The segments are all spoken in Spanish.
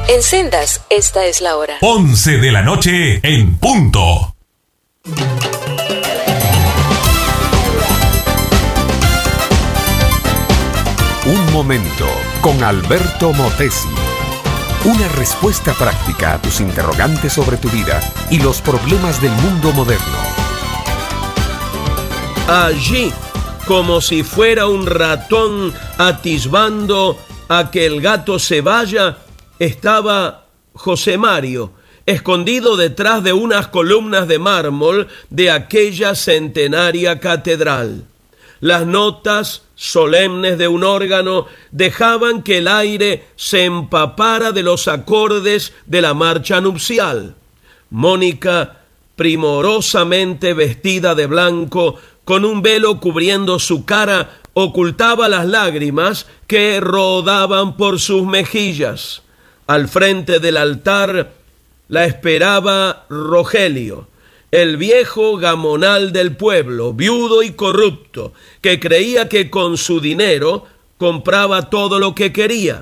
En Sendas, esta es la hora. 11 de la noche en punto. Un momento con Alberto Motesi. Una respuesta práctica a tus interrogantes sobre tu vida y los problemas del mundo moderno. Allí, como si fuera un ratón atisbando a que el gato se vaya, estaba José Mario, escondido detrás de unas columnas de mármol de aquella centenaria catedral. Las notas solemnes de un órgano dejaban que el aire se empapara de los acordes de la marcha nupcial. Mónica, primorosamente vestida de blanco, con un velo cubriendo su cara, ocultaba las lágrimas que rodaban por sus mejillas. Al frente del altar la esperaba Rogelio, el viejo gamonal del pueblo, viudo y corrupto, que creía que con su dinero compraba todo lo que quería.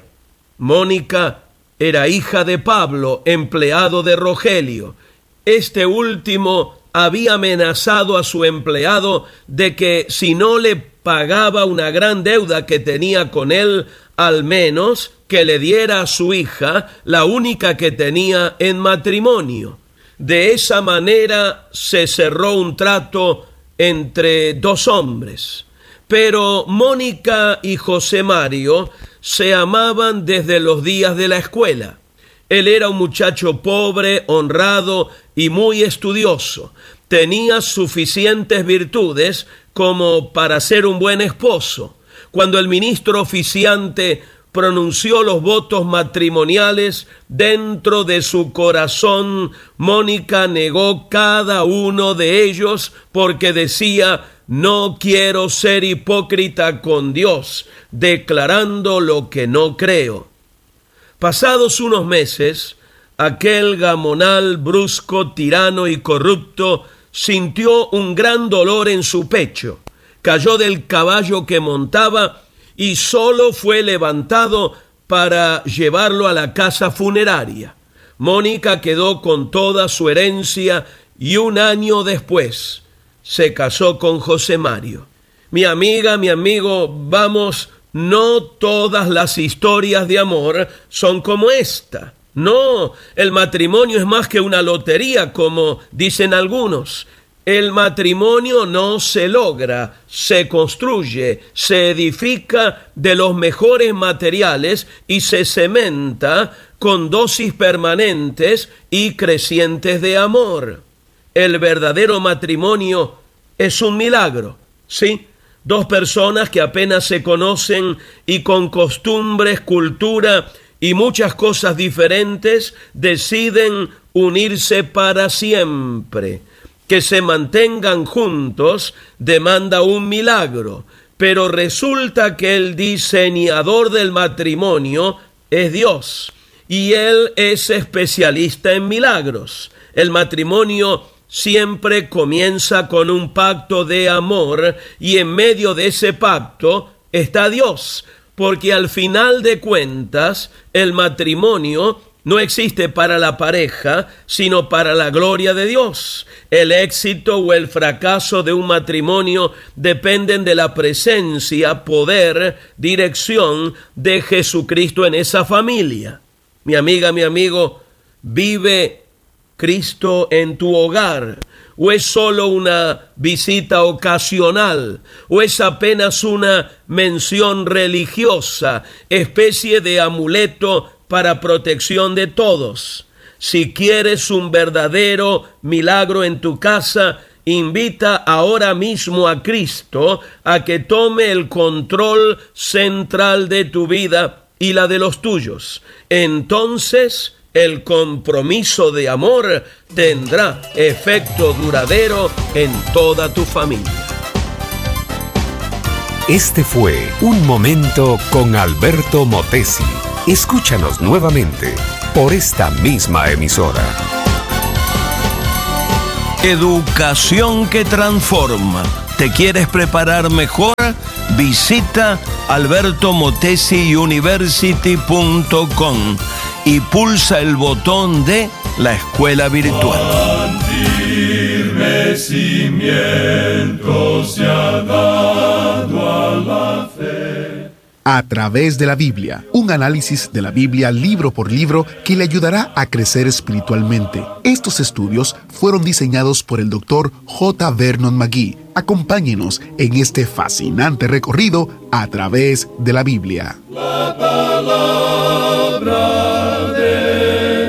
Mónica era hija de Pablo, empleado de Rogelio. Este último había amenazado a su empleado de que si no le pagaba una gran deuda que tenía con él, al menos que le diera a su hija, la única que tenía en matrimonio. De esa manera se cerró un trato entre dos hombres. Pero Mónica y José Mario se amaban desde los días de la escuela. Él era un muchacho pobre, honrado y muy estudioso. Tenía suficientes virtudes como para ser un buen esposo. Cuando el ministro oficiante pronunció los votos matrimoniales, dentro de su corazón Mónica negó cada uno de ellos porque decía: no quiero ser hipócrita con Dios, declarando lo que no creo. Pasados unos meses, aquel gamonal brusco, tirano y corrupto sintió un gran dolor en su pecho, cayó del caballo que montaba y solo fue levantado para llevarlo a la casa funeraria. Mónica quedó con toda su herencia y un año después se casó con José Mario. Mi amiga, mi amigo, vamos, no todas las historias de amor son como esta. No, el matrimonio es más que una lotería, como dicen algunos. El matrimonio no se logra, se construye, se edifica de los mejores materiales y se cementa con dosis permanentes y crecientes de amor. El verdadero matrimonio es un milagro, ¿sí? Dos personas que apenas se conocen y con costumbres, cultura y muchas cosas diferentes deciden unirse para siempre. Que se mantengan juntos demanda un milagro, pero resulta que el diseñador del matrimonio es Dios, y Él es especialista en milagros. El matrimonio siempre comienza con un pacto de amor, y en medio de ese pacto está Dios, porque al final de cuentas el matrimonio no existe para la pareja, sino para la gloria de Dios. El éxito o el fracaso de un matrimonio dependen de la presencia, poder, dirección de Jesucristo en esa familia. Mi amiga, mi amigo, ¿vive Cristo en tu hogar? ¿O es solo una visita ocasional? ¿O es apenas una mención religiosa, especie de amuleto para protección de todos? Si quieres un verdadero milagro en tu casa, invita ahora mismo a Cristo a que tome el control central de tu vida y la de los tuyos. Entonces, el compromiso de amor tendrá efecto duradero en toda tu familia. Este fue Un Momento con Alberto Motesi. Escúchanos nuevamente por esta misma emisora. Educación que transforma. ¿Te quieres preparar mejor? Visita albertomotesiuniversity.com y pulsa el botón de la escuela virtual. Firme cimiento se ha dado a la fe. A través de la Biblia, un análisis de la Biblia libro por libro que le ayudará a crecer espiritualmente. Estos estudios fueron diseñados por el Dr. J. Vernon McGee. Acompáñenos en este fascinante recorrido a través de la Biblia. La palabra de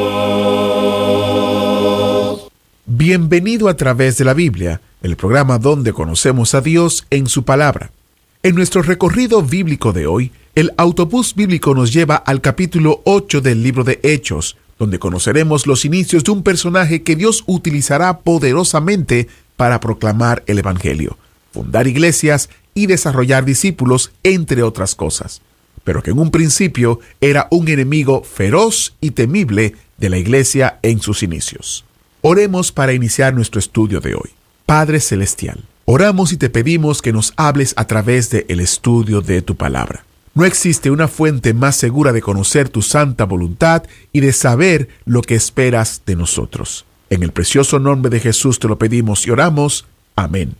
Dios. Bienvenido a través de la Biblia, el programa donde conocemos a Dios en su palabra. En nuestro recorrido bíblico de hoy, el autobús bíblico nos lleva al capítulo 8 del libro de Hechos, donde conoceremos los inicios de un personaje que Dios utilizará poderosamente para proclamar el Evangelio, fundar iglesias y desarrollar discípulos, entre otras cosas, pero que en un principio era un enemigo feroz y temible de la iglesia en sus inicios. Oremos para iniciar nuestro estudio de hoy. Padre Celestial, oramos y te pedimos que nos hables a través del estudio de tu palabra. No existe una fuente más segura de conocer tu santa voluntad y de saber lo que esperas de nosotros. En el precioso nombre de Jesús te lo pedimos y oramos. Amén.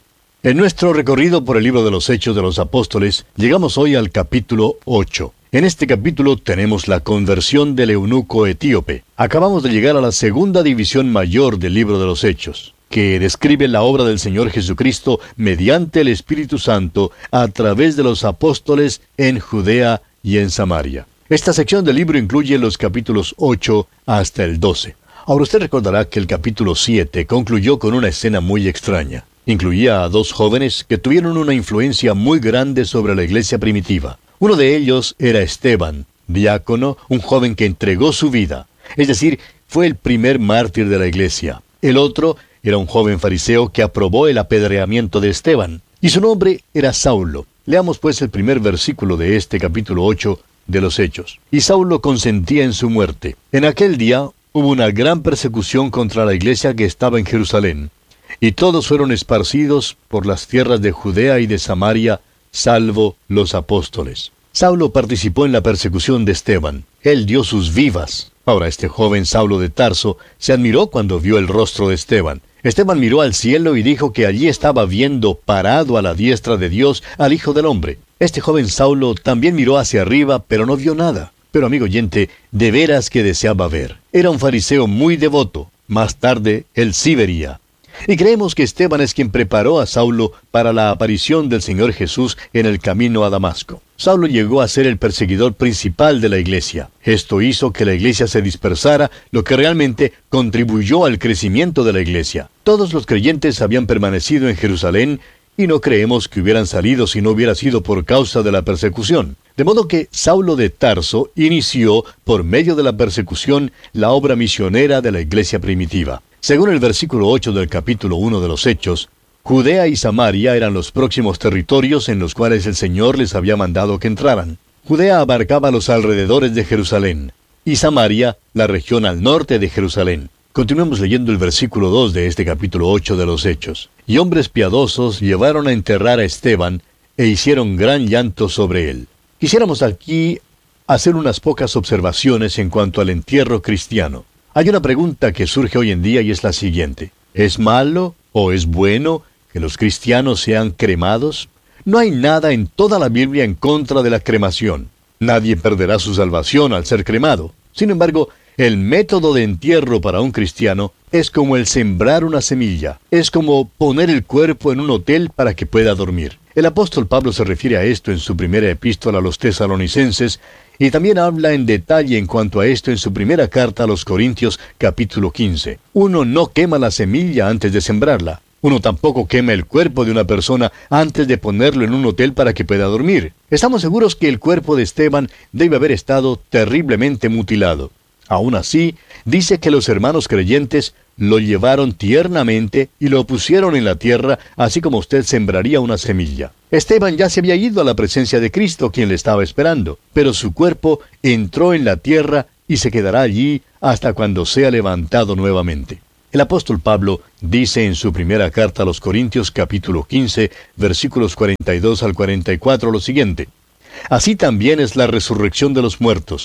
En nuestro recorrido por el libro de los Hechos de los Apóstoles, llegamos hoy al capítulo 8. En este capítulo tenemos la conversión del eunuco etíope. Acabamos de llegar a la segunda división mayor del libro de los Hechos, que describe la obra del Señor Jesucristo mediante el Espíritu Santo a través de los apóstoles en Judea y en Samaria. Esta sección del libro incluye los capítulos 8 hasta el 12. Ahora usted recordará que el capítulo 7 concluyó con una escena muy extraña. Incluía a dos jóvenes que tuvieron una influencia muy grande sobre la iglesia primitiva. Uno de ellos era Esteban, diácono, un joven que entregó su vida. Es decir, fue el primer mártir de la iglesia. El otro era un joven fariseo que aprobó el apedreamiento de Esteban, y su nombre era Saulo. Leamos pues el primer versículo de este capítulo 8 de los Hechos. Y Saulo consentía en su muerte. En aquel día hubo una gran persecución contra la iglesia que estaba en Jerusalén, y todos fueron esparcidos por las tierras de Judea y de Samaria, salvo los apóstoles. Saulo participó en la persecución de Esteban. Él dio sus vivas. Ahora este joven Saulo de Tarso se admiró cuando vio el rostro de Esteban. Esteban miró al cielo y dijo que allí estaba viendo parado a la diestra de Dios al Hijo del Hombre. Este joven Saulo también miró hacia arriba, pero no vio nada. Pero amigo oyente, de veras que deseaba ver. Era un fariseo muy devoto. Más tarde, él sí vería. Y creemos que Esteban es quien preparó a Saulo para la aparición del Señor Jesús en el camino a Damasco. Saulo llegó a ser el perseguidor principal de la iglesia. Esto hizo que la iglesia se dispersara, lo que realmente contribuyó al crecimiento de la iglesia. Todos los creyentes habían permanecido en Jerusalén y no creemos que hubieran salido si no hubiera sido por causa de la persecución. De modo que Saulo de Tarso inició, por medio de la persecución, la obra misionera de la iglesia primitiva. Según el versículo 8 del capítulo 1 de los Hechos, Judea y Samaria eran los próximos territorios en los cuales el Señor les había mandado que entraran. Judea abarcaba los alrededores de Jerusalén, y Samaria la región al norte de Jerusalén. Continuemos leyendo el versículo 2 de este capítulo 8 de los Hechos. Y hombres piadosos llevaron a enterrar a Esteban, e hicieron gran llanto sobre él. Quisiéramos aquí hacer unas pocas observaciones en cuanto al entierro cristiano. Hay una pregunta que surge hoy en día y es la siguiente. ¿Es malo o es bueno que los cristianos sean cremados? No hay nada en toda la Biblia en contra de la cremación. Nadie perderá su salvación al ser cremado. Sin embargo, el método de entierro para un cristiano es como el sembrar una semilla. Es como poner el cuerpo en un hotel para que pueda dormir. El apóstol Pablo se refiere a esto en su primera epístola a los tesalonicenses, y también habla en detalle en cuanto a esto en su primera carta a los Corintios, capítulo 15. Uno no quema la semilla antes de sembrarla. Uno tampoco quema el cuerpo de una persona antes de ponerlo en un hotel para que pueda dormir. Estamos seguros que el cuerpo de Esteban debe haber estado terriblemente mutilado. Aún así, dice que los hermanos creyentes lo llevaron tiernamente y lo pusieron en la tierra, así como usted sembraría una semilla. Esteban ya se había ido a la presencia de Cristo, quien le estaba esperando, pero su cuerpo entró en la tierra y se quedará allí hasta cuando sea levantado nuevamente. El apóstol Pablo dice en su primera carta a los Corintios, capítulo 15, versículos 42 al 44, lo siguiente: Así también es la resurrección de los muertos.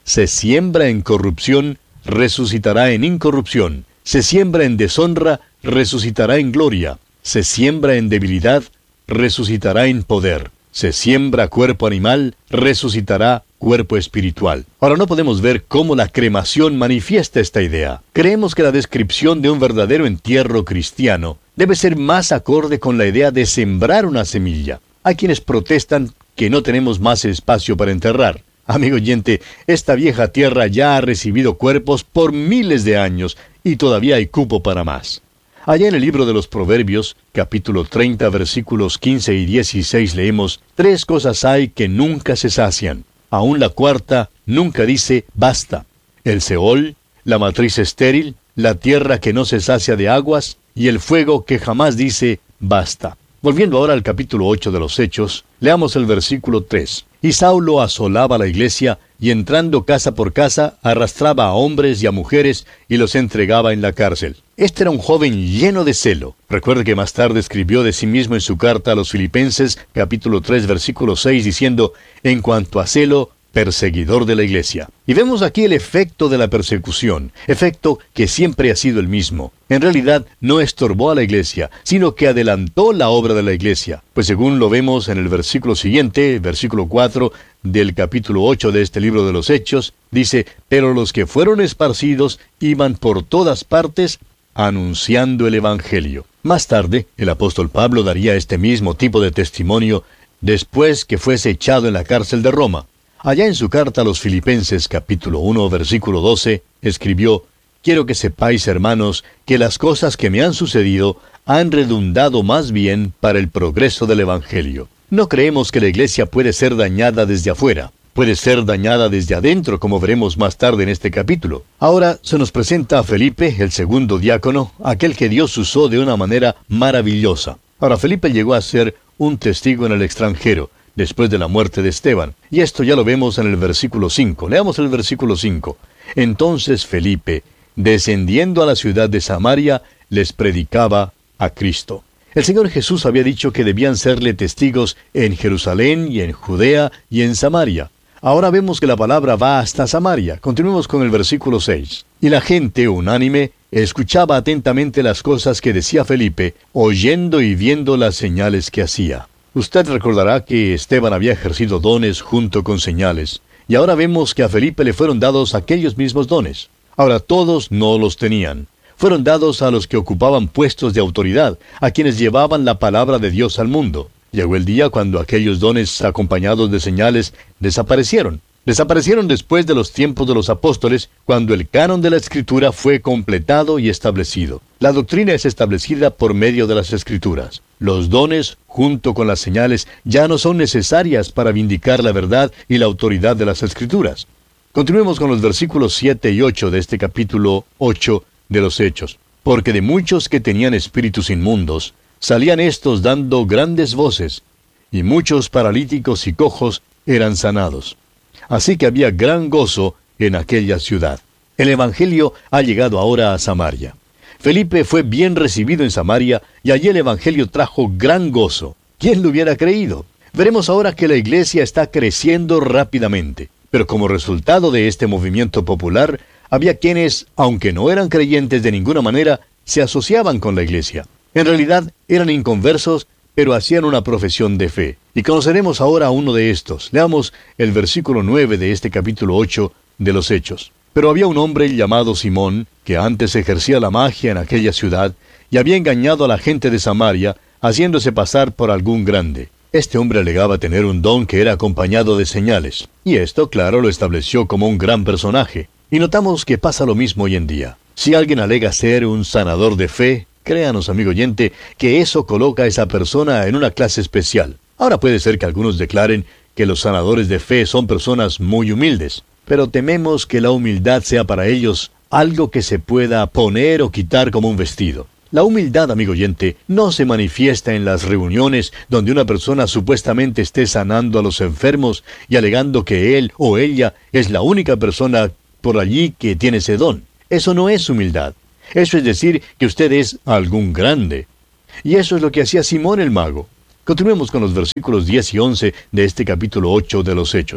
Se siembra en corrupción, resucitará en incorrupción. Se siembra en deshonra, resucitará en gloria. Se siembra en debilidad, resucitará en poder. Se siembra cuerpo animal, resucitará cuerpo espiritual. Ahora no podemos ver cómo la cremación manifiesta esta idea. Creemos que la descripción de un verdadero entierro cristiano debe ser más acorde con la idea de sembrar una semilla. Hay quienes protestan que no tenemos más espacio para enterrar. Amigo oyente, esta vieja tierra ya ha recibido cuerpos por miles de años y todavía hay cupo para más. Allá en el libro de los Proverbios, capítulo 30, versículos 15 y 16, leemos: 3 cosas hay que nunca se sacian. Aún la cuarta nunca dice basta. El Seol, la matriz estéril, la tierra que no se sacia de aguas, y el fuego que jamás dice basta. Volviendo ahora al capítulo 8 de los Hechos, leamos el versículo 3. Y Saulo asolaba la iglesia, y entrando casa por casa, arrastraba a hombres y a mujeres, y los entregaba en la cárcel. Este era un joven lleno de celo. Recuerde que más tarde escribió de sí mismo en su carta a los Filipenses, capítulo 3, versículo 6, diciendo: en cuanto a celo, perseguidor de la iglesia. Y vemos aquí el efecto de la persecución, efecto que siempre ha sido el mismo. En realidad no estorbó a la iglesia, sino que adelantó la obra de la iglesia. Pues según lo vemos en el versículo siguiente, versículo 4 del capítulo 8 de este libro de los Hechos, dice: pero los que fueron esparcidos iban por todas partes anunciando el Evangelio. Más tarde, el apóstol Pablo daría este mismo tipo de testimonio después que fuese echado en la cárcel de Roma. Allá en su carta a los Filipenses, capítulo 1, versículo 12, escribió: quiero que sepáis, hermanos, que las cosas que me han sucedido han redundado más bien para el progreso del Evangelio. No creemos que la iglesia puede ser dañada desde afuera. Puede ser dañada desde adentro, como veremos más tarde en este capítulo. Ahora se nos presenta a Felipe, el segundo diácono, aquel que Dios usó de una manera maravillosa. Ahora, Felipe llegó a ser un testigo en el extranjero, después de la muerte de Esteban. Y esto ya lo vemos en el versículo 5. Leamos el versículo 5. Entonces Felipe, descendiendo a la ciudad de Samaria, les predicaba a Cristo. El Señor Jesús había dicho que debían serle testigos en Jerusalén y en Judea y en Samaria. Ahora vemos que la palabra va hasta Samaria. Continuemos con el versículo 6. Y la gente, unánime, escuchaba atentamente las cosas que decía Felipe, oyendo y viendo las señales que hacía. Usted recordará que Esteban había ejercido dones junto con señales, y ahora vemos que a Felipe le fueron dados aquellos mismos dones. Ahora todos no los tenían. Fueron dados a los que ocupaban puestos de autoridad, a quienes llevaban la palabra de Dios al mundo. Llegó el día cuando aquellos dones acompañados de señales desaparecieron. Desaparecieron después de los tiempos de los apóstoles, cuando el canon de la Escritura fue completado y establecido. La doctrina es establecida por medio de las Escrituras. Los dones, junto con las señales, ya no son necesarias para vindicar la verdad y la autoridad de las Escrituras. Continuemos con los versículos 7 y 8 de este capítulo 8 de los Hechos. Porque de muchos que tenían espíritus inmundos, salían éstos dando grandes voces, y muchos paralíticos y cojos eran sanados. Así que había gran gozo en aquella ciudad. El Evangelio ha llegado ahora a Samaria. Felipe fue bien recibido en Samaria, y allí el Evangelio trajo gran gozo. ¿Quién lo hubiera creído? Veremos ahora que la iglesia está creciendo rápidamente. Pero como resultado de este movimiento popular, había quienes, aunque no eran creyentes de ninguna manera, se asociaban con la iglesia. En realidad eran inconversos, pero hacían una profesión de fe. Y conoceremos ahora a uno de estos. Leamos el versículo 9 de este capítulo 8 de los Hechos. Pero había un hombre llamado Simón, que antes ejercía la magia en aquella ciudad, y había engañado a la gente de Samaria, haciéndose pasar por algún grande. Este hombre alegaba tener un don que era acompañado de señales. Y esto, claro, lo estableció como un gran personaje. Y notamos que pasa lo mismo hoy en día. Si alguien alega ser un sanador de fe, créanos, amigo oyente, que eso coloca a esa persona en una clase especial. Ahora puede ser que algunos declaren que los sanadores de fe son personas muy humildes, pero tememos que la humildad sea para ellos algo que se pueda poner o quitar como un vestido. La humildad, amigo oyente, no se manifiesta en las reuniones donde una persona supuestamente esté sanando a los enfermos y alegando que él o ella es la única persona por allí que tiene ese don. Eso no es humildad. Eso es decir que usted es algún grande. Y eso es lo que hacía Simón el mago. Continuemos con los versículos 10 y 11 de este capítulo 8 de los Hechos.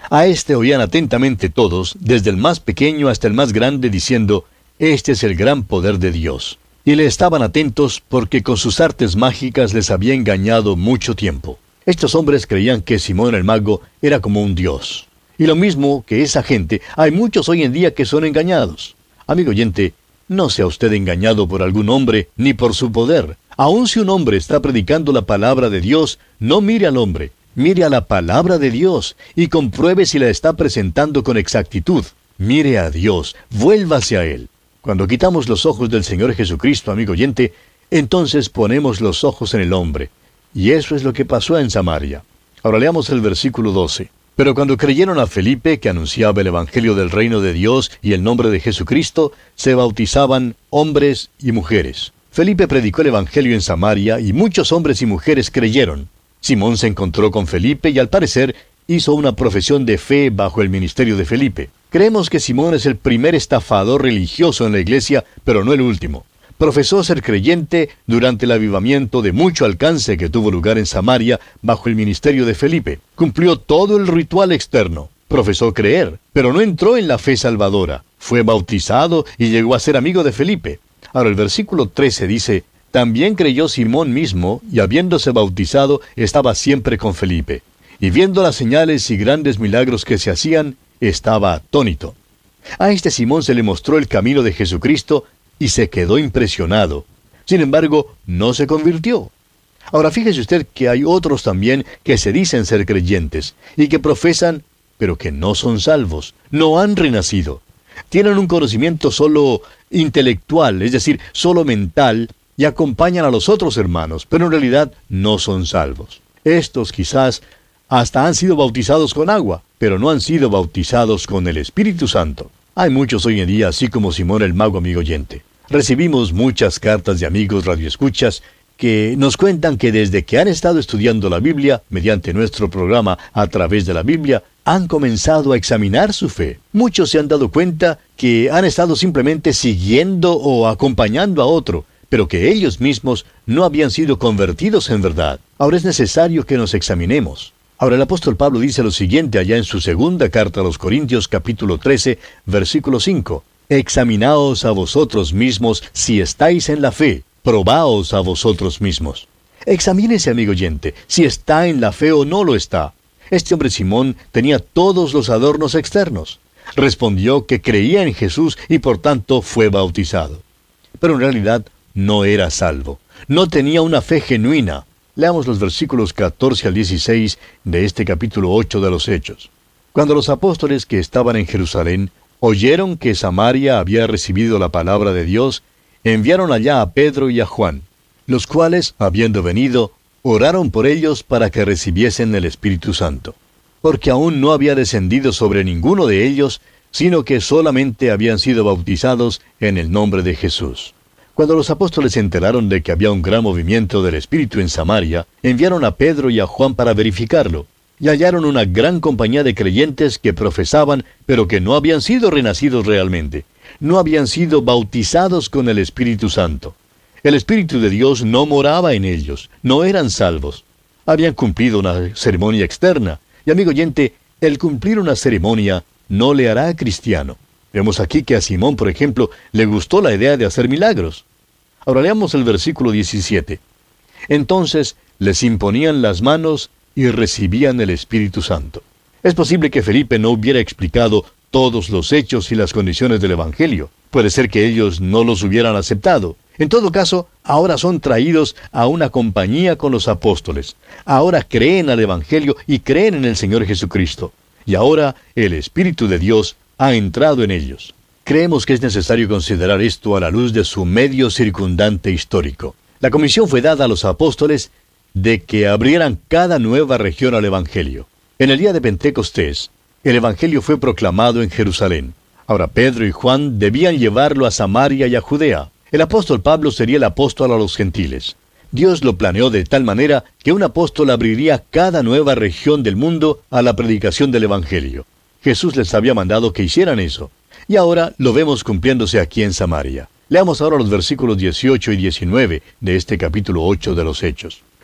A este oían atentamente todos, desde el más pequeño hasta el más grande, diciendo, «Este es el gran poder de Dios». Y le estaban atentos porque con sus artes mágicas les había engañado mucho tiempo. Estos hombres creían que Simón el mago era como un dios. Y lo mismo que esa gente, hay muchos hoy en día que son engañados. Amigo oyente, no sea usted engañado por algún hombre ni por su poder. Aun si un hombre está predicando la palabra de Dios, no mire al hombre, mire a la palabra de Dios y compruebe si la está presentando con exactitud. Mire a Dios, vuélvase a Él. Cuando quitamos los ojos del Señor Jesucristo, amigo oyente, entonces ponemos los ojos en el hombre. Y eso es lo que pasó en Samaria. Ahora leamos el versículo 12. Pero cuando creyeron a Felipe, que anunciaba el Evangelio del reino de Dios y el nombre de Jesucristo, se bautizaban hombres y mujeres. Felipe predicó el Evangelio en Samaria y muchos hombres y mujeres creyeron. Simón se encontró con Felipe y al parecer hizo una profesión de fe bajo el ministerio de Felipe. Creemos que Simón es el primer estafador religioso en la iglesia, pero no el último. Profesó ser creyente durante el avivamiento de mucho alcance que tuvo lugar en Samaria bajo el ministerio de Felipe. Cumplió todo el ritual externo. Profesó creer, pero no entró en la fe salvadora. Fue bautizado y llegó a ser amigo de Felipe. Ahora el versículo 13 dice, «También creyó Simón mismo, y habiéndose bautizado, estaba siempre con Felipe. Y viendo las señales y grandes milagros que se hacían, estaba atónito». A este Simón se le mostró el camino de Jesucristo y se quedó impresionado. Sin embargo, no se convirtió. Ahora fíjese usted que hay otros también que se dicen ser creyentes y que profesan, pero que no son salvos, no han renacido. Tienen un conocimiento solo intelectual, es decir, solo mental, y acompañan a los otros hermanos, pero en realidad no son salvos. Estos quizás hasta han sido bautizados con agua, pero no han sido bautizados con el Espíritu Santo. Hay muchos hoy en día, así como Simón el mago, amigo oyente. Recibimos muchas cartas de amigos radioescuchas que nos cuentan que desde que han estado estudiando la Biblia, mediante nuestro programa A Través de la Biblia, han comenzado a examinar su fe. Muchos se han dado cuenta que han estado simplemente siguiendo o acompañando a otro, pero que ellos mismos no habían sido convertidos en verdad. Ahora es necesario que nos examinemos. Ahora el apóstol Pablo dice lo siguiente allá en su segunda carta a los Corintios, capítulo 13, versículo 5. «Examinaos a vosotros mismos si estáis en la fe, probaos a vosotros mismos». Examínese, amigo oyente, si está en la fe o no lo está. Este hombre Simón tenía todos los adornos externos. Respondió que creía en Jesús y por tanto fue bautizado. Pero en realidad no era salvo. No tenía una fe genuina. Leamos los versículos 14 al 16 de este capítulo 8 de los Hechos. Cuando los apóstoles que estaban en Jerusalén oyeron que Samaria había recibido la palabra de Dios, enviaron allá a Pedro y a Juan, los cuales, habiendo venido, oraron por ellos para que recibiesen el Espíritu Santo, porque aún no había descendido sobre ninguno de ellos, sino que solamente habían sido bautizados en el nombre de Jesús. Cuando los apóstoles se enteraron de que había un gran movimiento del Espíritu en Samaria, enviaron a Pedro y a Juan para verificarlo, y hallaron una gran compañía de creyentes que profesaban, pero que no habían sido renacidos realmente, no habían sido bautizados con el Espíritu Santo. El Espíritu de Dios no moraba en ellos, no eran salvos. Habían cumplido una ceremonia externa, y amigo oyente, el cumplir una ceremonia no le hará cristiano. Vemos aquí que a Simón, por ejemplo, le gustó la idea de hacer milagros. Ahora leamos el versículo 17. Entonces les imponían las manos y recibían el Espíritu Santo. Es posible que Felipe no hubiera explicado todos los hechos y las condiciones del Evangelio. Puede ser que ellos no los hubieran aceptado. En todo caso, ahora son traídos a una compañía con los apóstoles. Ahora creen al Evangelio y creen en el Señor Jesucristo. Y ahora el Espíritu de Dios ha entrado en ellos. Creemos que es necesario considerar esto a la luz de su medio circundante histórico. La comisión fue dada a los apóstoles de que abrieran cada nueva región al Evangelio. En el día de Pentecostés, el Evangelio fue proclamado en Jerusalén. Ahora Pedro y Juan debían llevarlo a Samaria y a Judea. El apóstol Pablo sería el apóstol a los gentiles. Dios lo planeó de tal manera que un apóstol abriría cada nueva región del mundo a la predicación del Evangelio. Jesús les había mandado que hicieran eso. Y ahora lo vemos cumpliéndose aquí en Samaria. Leamos ahora los versículos 18 y 19 de este capítulo 8 de los Hechos.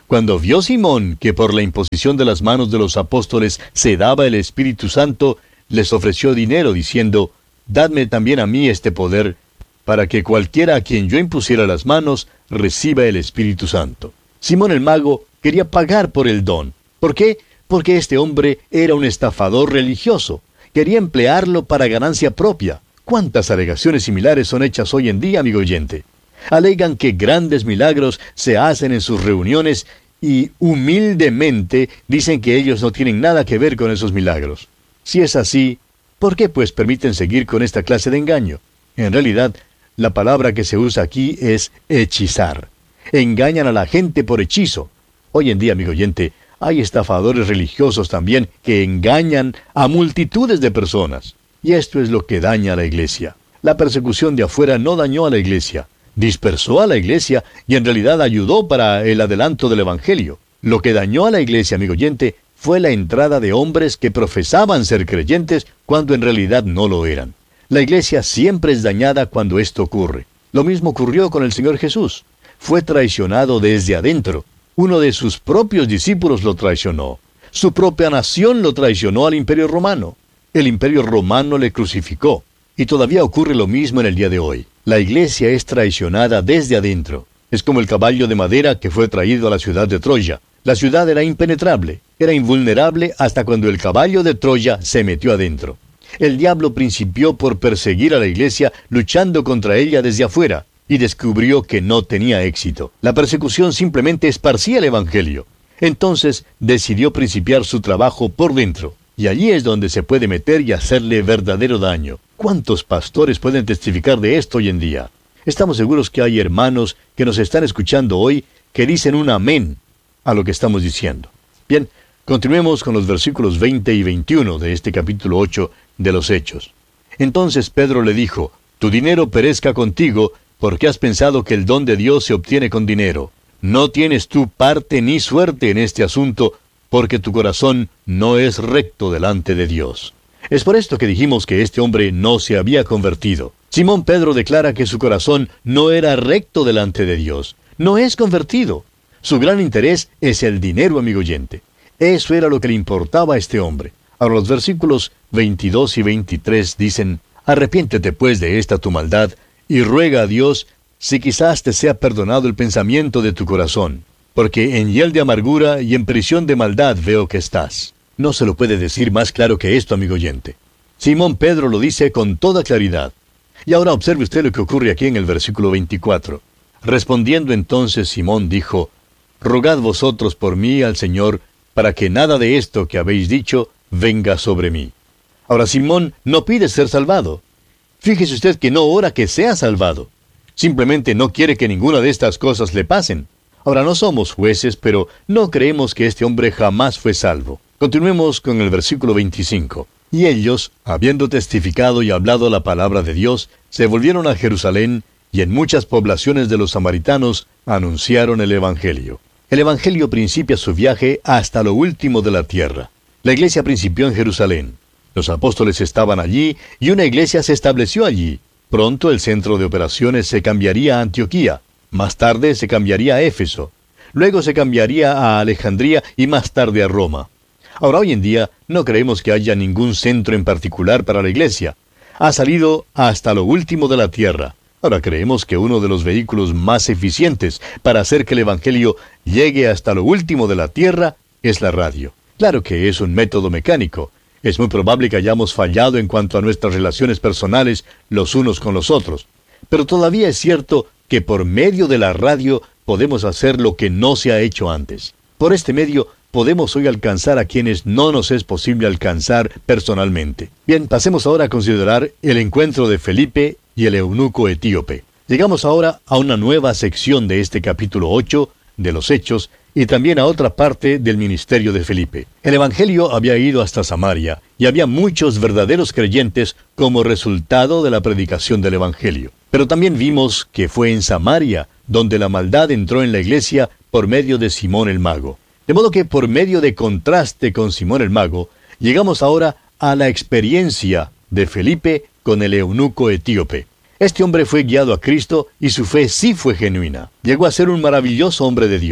Cuando vio Simón que por la imposición de las manos de los apóstoles se daba el Espíritu Santo, les ofreció dinero, diciendo, «Dadme también a mí este poder, para que cualquiera a quien yo impusiera las manos reciba el Espíritu Santo». Simón el mago quería pagar por el don. ¿Por qué? Porque este hombre era un estafador religioso. Quería emplearlo para ganancia propia. ¿Cuántas alegaciones similares son hechas hoy en día, amigo oyente? Alegan que grandes milagros se hacen en sus reuniones y humildemente dicen que ellos no tienen nada que ver con esos milagros. Si es así, ¿por qué pues permiten seguir con esta clase de engaño? En realidad, la palabra que se usa aquí es hechizar. Engañan a la gente por hechizo. Hoy en día, amigo oyente, hay estafadores religiosos también que engañan a multitudes de personas. Y esto es lo que daña a la iglesia. La persecución de afuera no dañó a la iglesia. Dispersó a la iglesia y en realidad ayudó para el adelanto del Evangelio. Lo que dañó a la iglesia, amigo oyente, fue la entrada de hombres que profesaban ser creyentes cuando en realidad no lo eran. La iglesia siempre es dañada cuando esto ocurre. Lo mismo ocurrió con el Señor Jesús. Fue traicionado desde adentro. Uno de sus propios discípulos lo traicionó. Su propia nación lo traicionó al Imperio Romano. El Imperio Romano le crucificó. Y todavía ocurre lo mismo en el día de hoy. La iglesia es traicionada desde adentro. Es como el caballo de madera que fue traído a la ciudad de Troya. La ciudad era impenetrable, era invulnerable hasta cuando el caballo de Troya se metió adentro. El diablo principió por perseguir a la iglesia luchando contra ella desde afuera y descubrió que no tenía éxito. La persecución simplemente esparcía el Evangelio. Entonces decidió principiar su trabajo por dentro. Y allí es donde se puede meter y hacerle verdadero daño. ¿Cuántos pastores pueden testificar de esto hoy en día? Estamos seguros que hay hermanos que nos están escuchando hoy que dicen un amén a lo que estamos diciendo. Bien, continuemos con los versículos 20 y 21 de este capítulo 8 de los Hechos. Entonces Pedro le dijo, «Tu dinero perezca contigo, porque has pensado que el don de Dios se obtiene con dinero. No tienes tú parte ni suerte en este asunto, porque tu corazón no es recto delante de Dios». Es por esto que dijimos que este hombre no se había convertido. Simón Pedro declara que su corazón no era recto delante de Dios. No es convertido. Su gran interés es el dinero, amigo oyente. Eso era lo que le importaba a este hombre. Ahora los versículos 22 y 23 dicen, «Arrepiéntete pues de esta tu maldad, y ruega a Dios si quizás te sea perdonado el pensamiento de tu corazón, porque en hiel de amargura y en prisión de maldad veo que estás». No se lo puede decir más claro que esto, amigo oyente. Simón Pedro lo dice con toda claridad. Y ahora observe usted lo que ocurre aquí en el versículo 24. Respondiendo entonces Simón dijo, «Rogad vosotros por mí al Señor, para que nada de esto que habéis dicho venga sobre mí». Ahora Simón no pide ser salvado. Fíjese usted que no ora que sea salvado. Simplemente no quiere que ninguna de estas cosas le pasen. Ahora no somos jueces, pero no creemos que este hombre jamás fue salvo. Continuemos con el versículo 25. Y ellos, habiendo testificado y hablado la palabra de Dios, se volvieron a Jerusalén, y en muchas poblaciones de los samaritanos anunciaron el Evangelio. El Evangelio principia su viaje hasta lo último de la tierra. La iglesia principió en Jerusalén. Los apóstoles estaban allí, y una iglesia se estableció allí. Pronto el centro de operaciones se cambiaría a Antioquía. Más tarde se cambiaría a Éfeso. Luego se cambiaría a Alejandría y más tarde a Roma. Ahora, hoy en día, no creemos que haya ningún centro en particular para la iglesia. Ha salido hasta lo último de la tierra. Ahora creemos que uno de los vehículos más eficientes para hacer que el Evangelio llegue hasta lo último de la tierra es la radio. Claro que es un método mecánico. Es muy probable que hayamos fallado en cuanto a nuestras relaciones personales los unos con los otros. Pero todavía es cierto que por medio de la radio podemos hacer lo que no se ha hecho antes. Por este medio podemos hoy alcanzar a quienes no nos es posible alcanzar personalmente. Bien, pasemos ahora a considerar el encuentro de Felipe y el eunuco etíope. Llegamos ahora a una nueva sección de este capítulo 8 de los Hechos y también a otra parte del ministerio de Felipe. El Evangelio había ido hasta Samaria y había muchos verdaderos creyentes como resultado de la predicación del Evangelio. Pero también vimos que fue en Samaria donde la maldad entró en la iglesia por medio de Simón el mago. De modo que por medio de contraste con Simón el mago, llegamos ahora a la experiencia de Felipe con el eunuco etíope. Este hombre fue guiado a Cristo y su fe sí fue genuina. Llegó a ser un maravilloso hombre de Dios.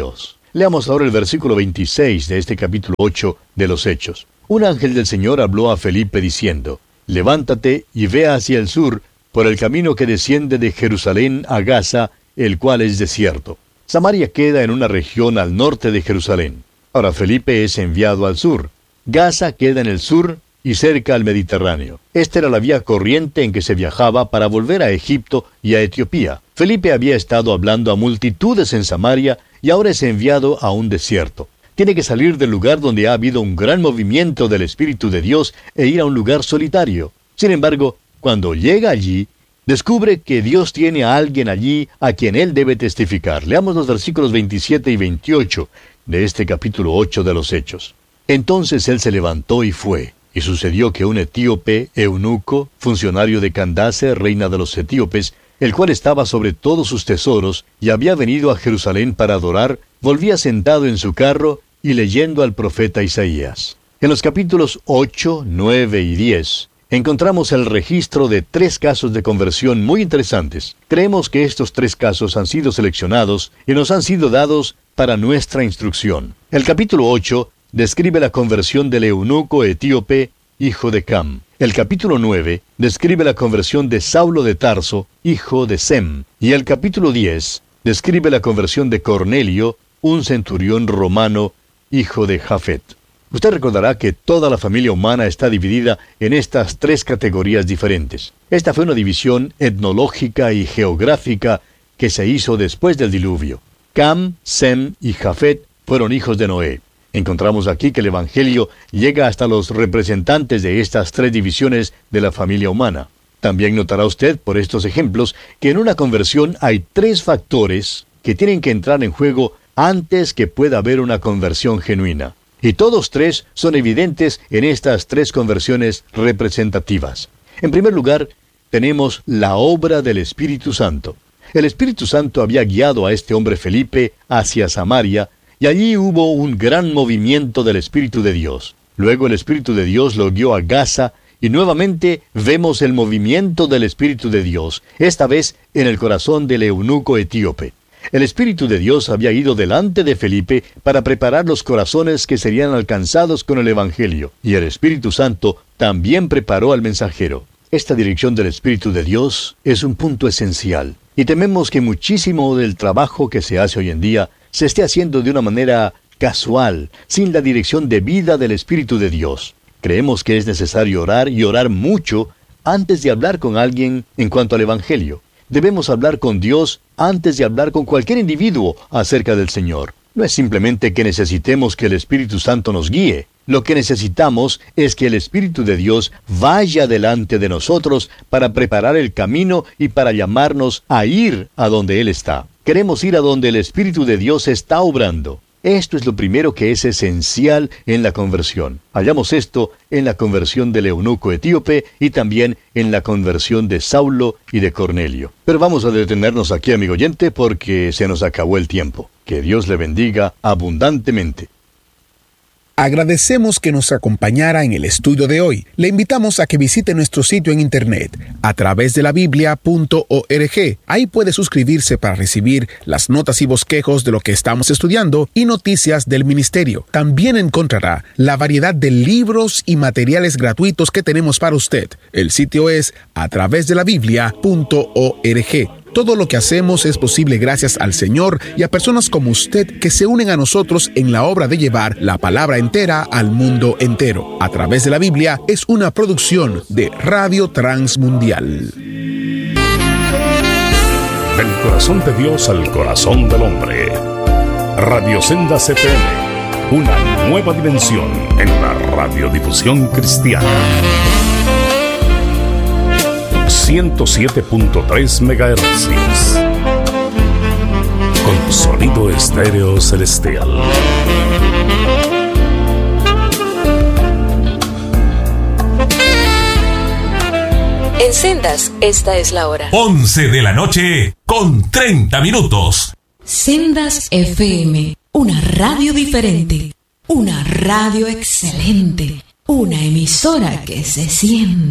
Leamos ahora el versículo 26 de este capítulo 8 de los Hechos. Un ángel del Señor habló a Felipe diciendo: levántate y ve hacia el sur, por el camino que desciende de Jerusalén a Gaza, el cual es desierto. Samaria queda en una región al norte de Jerusalén. Ahora Felipe es enviado al sur. Gaza queda en el sur y cerca al Mediterráneo. Esta era la vía corriente en que se viajaba para volver a Egipto y a Etiopía. Felipe había estado hablando a multitudes en Samaria y ahora es enviado a un desierto. Tiene que salir del lugar donde ha habido un gran movimiento del Espíritu de Dios e ir a un lugar solitario. Sin embargo, cuando llega allí, descubre que Dios tiene a alguien allí a quien él debe testificar. Leamos los versículos 27 y 28 de este capítulo 8 de los Hechos. Entonces él se levantó y fue. Y sucedió que un etíope, eunuco, funcionario de Candace, reina de los etíopes, el cual estaba sobre todos sus tesoros, y había venido a Jerusalén para adorar, volvía sentado en su carro y leyendo al profeta Isaías. En los capítulos 8, 9 y 10, encontramos el registro de 3 casos de conversión muy interesantes. Creemos que estos 3 casos han sido seleccionados y nos han sido dados para nuestra instrucción. El capítulo 8 describe la conversión del eunuco etíope, hijo de Cam. El capítulo 9 describe la conversión de Saulo de Tarso, hijo de Sem. Y el capítulo 10 describe la conversión de Cornelio, un centurión romano, hijo de Jafet. Usted recordará que toda la familia humana está dividida en estas 3 categorías diferentes. Esta fue una división etnológica y geográfica que se hizo después del diluvio. Cam, Sem y Jafet fueron hijos de Noé. Encontramos aquí que el Evangelio llega hasta los representantes de estas 3 divisiones de la familia humana. También notará usted, por estos ejemplos, que en una conversión hay 3 factores que tienen que entrar en juego antes que pueda haber una conversión genuina. Y todos 3 son evidentes en estas 3 conversiones representativas. En primer lugar, tenemos la obra del Espíritu Santo. El Espíritu Santo había guiado a este hombre Felipe hacia Samaria, y allí hubo un gran movimiento del Espíritu de Dios. Luego el Espíritu de Dios lo guió a Gaza, y nuevamente vemos el movimiento del Espíritu de Dios, esta vez en el corazón del eunuco etíope. El Espíritu de Dios había ido delante de Felipe para preparar los corazones que serían alcanzados con el Evangelio, y el Espíritu Santo también preparó al mensajero. Esta dirección del Espíritu de Dios es un punto esencial, y tememos que muchísimo del trabajo que se hace hoy en día se esté haciendo de una manera casual, sin la dirección debida del Espíritu de Dios. Creemos que es necesario orar y orar mucho antes de hablar con alguien en cuanto al Evangelio. Debemos hablar con Dios antes de hablar con cualquier individuo acerca del Señor. No es simplemente que necesitemos que el Espíritu Santo nos guíe. Lo que necesitamos es que el Espíritu de Dios vaya delante de nosotros para preparar el camino y para llamarnos a ir a donde Él está. Queremos ir a donde el Espíritu de Dios está obrando. Esto es lo primero que es esencial en la conversión. Hallamos esto en la conversión del eunuco etíope y también en la conversión de Saulo y de Cornelio. Pero vamos a detenernos aquí, amigo oyente, porque se nos acabó el tiempo. Que Dios le bendiga abundantemente. Agradecemos que nos acompañara en el estudio de hoy. Le invitamos a que visite nuestro sitio en internet a través de la biblia.org. Ahí puede suscribirse para recibir las notas y bosquejos de lo que estamos estudiando y noticias del ministerio. También encontrará la variedad de libros y materiales gratuitos que tenemos para usted. El sitio es a través de la biblia.org. Todo lo que hacemos es posible gracias al Señor y a personas como usted que se unen a nosotros en la obra de llevar la palabra entera al mundo entero. A través de la Biblia es una producción de Radio Transmundial. Del corazón de Dios al corazón del hombre. Radio Senda CPM, una nueva dimensión en la radiodifusión cristiana. 107.3 MHz. Con sonido estéreo celestial. En Sendas, esta es la hora. 11 de la noche con 30 minutos. Sendas FM, una radio diferente, una radio excelente, una emisora que se siente.